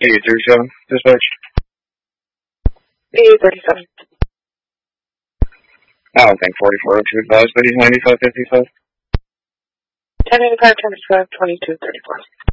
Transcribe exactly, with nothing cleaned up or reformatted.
eight thirty-seven, dispatch. eight thirty-seven. I don't think forty-four oh two advised, but he's ninety-five fifty-five. ten eighty-five, ten fifty-five, twenty-two thirty-four.